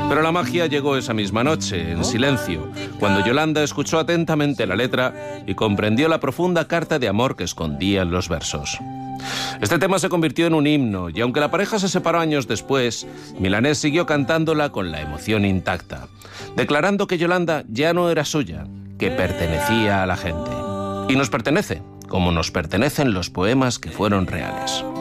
Pero la magia llegó esa misma noche, en silencio, cuando Yolanda escuchó atentamente la letra y comprendió la profunda carta de amor que escondían los versos. Este tema se convirtió en un himno, y aunque la pareja se separó años después, Milanés siguió cantándola con la emoción intacta, declarando que Yolanda ya no era suya, que pertenecía a la gente. Y nos pertenece, como nos pertenecen los poemas que fueron reales.